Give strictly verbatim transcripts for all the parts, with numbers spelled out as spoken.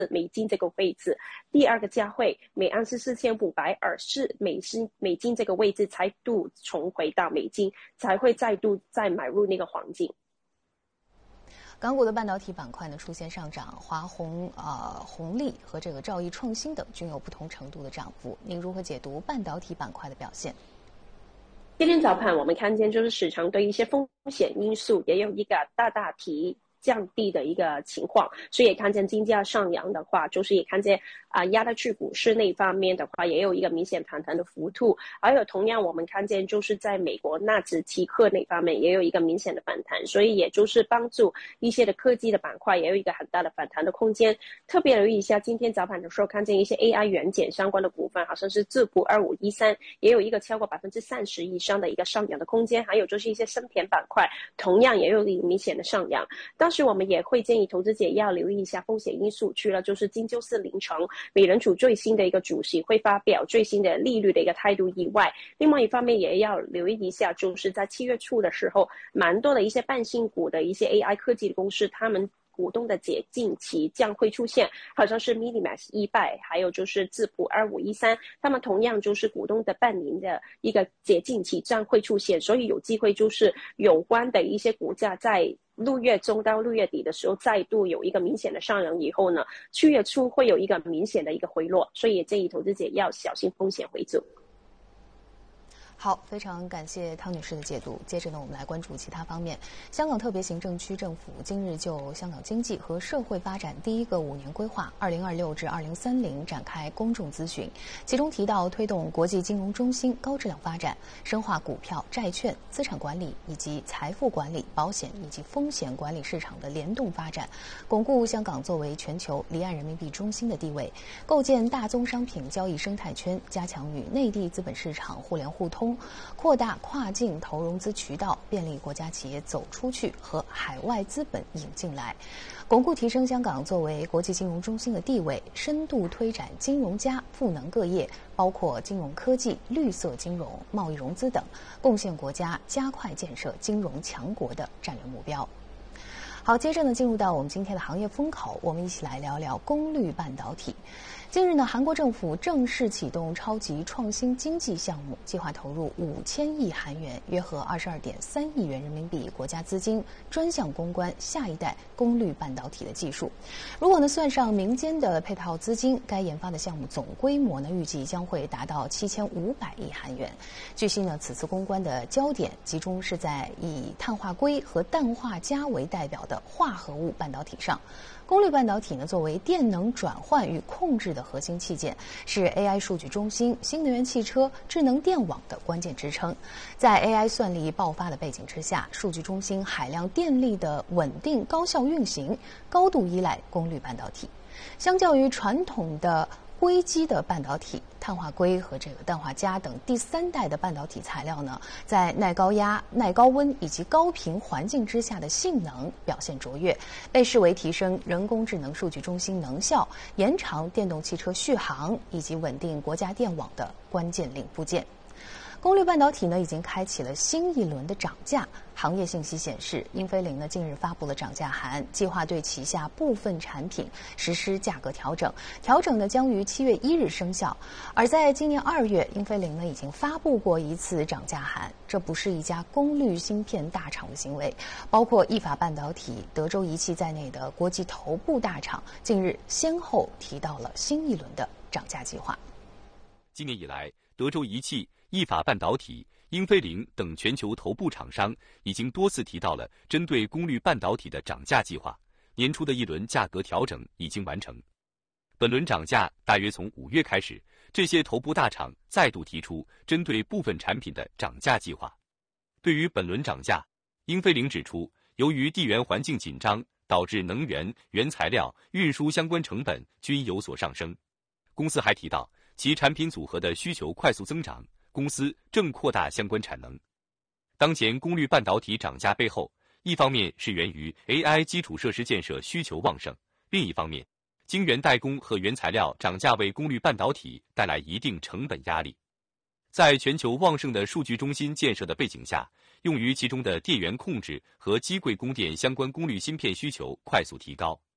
美金这个位置，第二个价会每盎司四千五百二十美金美金这个位置再度重回到美金，才会再度再买入那个黄金。 港股的半导体板块呢出现上涨，华虹、呃宏利和这个兆易创新等均有不同程度的涨幅。您如何解读半导体板块的表现？ 今天早盘我们看见，就是市场对一些风险因素也有一个大大提降低的一个情况，所以也看见金价上扬的话，就是也看见啊、呃、压得去股市那方面的话，也有一个明显反弹的幅度。还有同样我们看见就是在美国纳指期货那方面也有一个明显的反弹，所以也就是帮助一些的科技的板块也有一个很大的反弹的空间。特别留意一下，今天早盘的时候看见一些 A I 元件相关的股份，好像是智谱二五一三也有一个超过百分之三十以上的一个上扬的空间，还有就是一些生田板块同样也有一个明显的上扬。当时我们也会建议投资者要留意一下风险因素，除了就是今周四凌晨美联储最新的一个主席会发表最新的利率的一个态度以外，另外一方面也要留意一下，就是在七月初的时候，蛮多的一些半新股的一些 A I 科技的公司，他们股东的解禁期将会出现，好像是 Minimax 一百，还有就是智谱二五一三，他们同样就是股东的半年的一个解禁期将会出现，所以有机会就是有关的一些股价在六月中到六月底的时候再度有一个明显的上扬以后呢，七月初会有一个明显的一个回落，所以也建议投资者要小心风险为主。 好，非常感谢汤女士的解读。接着呢，我们来关注其他方面。香港特别行政区政府今日就香港经济和社会发展第一个五年规划（二零二六至二零三零）展开公众咨询，其中提到推动国际金融中心高质量发展，深化股票、债券、资产管理以及财富管理、保险以及风险管理市场的联动发展，巩固香港作为全球离岸人民币中心的地位，构建大宗商品交易生态圈，加强与内地资本市场互联互通，扩大跨境投融资渠道，便利国家企业走出去和海外资本引进来，巩固提升香港作为国际金融中心的地位，深度推展金融加赋能各业，包括金融科技、绿色金融、贸易融资等，贡献国家加快建设金融强国的战略目标。好，接着呢，进入到我们今天的行业风口，我们一起来聊聊功率半导体。近日呢，韩国政府正式启动超级创新经济项目，计划投入五千亿韩元，约合二十二点三亿元人民币国家资金，专项攻关下一代功率半导体的技术。如果呢算上民间的配套资金，该研发的项目总规模呢预计将会达到七千五百亿韩元。据悉呢，此次攻关的焦点集中是在以碳化硅和氮化镓为代表的化合物半导体上。功率半导体呢，作为电能转换与控制的核心器件，是 A I 数据中心、新能源汽车、智能电网的关键支撑。在 A I 算力爆发的背景之下，数据中心海量电力的稳定高效运行，高度依赖功率半导体。相较于传统的硅基的半导体，碳化硅和这个氮化镓等第三代的半导体材料呢，在耐高压、耐高温以及高频环境之下的性能表现卓越，被视为提升人工智能数据中心能效、延长电动汽车续航以及稳定国家电网的关键零部件。功率半导体呢，已经开启了新一轮的涨价。行业信息显示，英飞凌呢近日发布了涨价函，计划对旗下部分产品实施价格调整，调整呢将于七月一日生效。而在今年二月，英飞凌呢已经发布过一次涨价函，这不是一家功率芯片大厂的行为，包括意法半导体、德州仪器在内的国际头部大厂近日先后提到了新一轮的涨价计划。 今年以来，德州仪器、意法半导体、英飞凌等全球头部厂商已经多次提到了针对功率半导体的涨价计划，年初的一轮价格调整已经完成。本轮涨价大约从五月开始，这些头部大厂再度提出针对部分产品的涨价计划。对于本轮涨价，英飞凌指出，由于地缘环境紧张，导致能源、原材料、运输相关成本均有所上升。公司还提到，其产品组合的需求快速增长，公司正扩大相关产能。当前功率半导体涨价背后，一方面是源于 A I 基础设施建设需求旺盛，另一方面，晶圆代工和原材料涨价为功率半导体带来一定成本压力。在全球旺盛的数据中心建设的背景下，用于其中的电源控制和机柜供电相关功率芯片需求快速提高。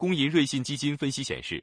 工银瑞信基金分析显示，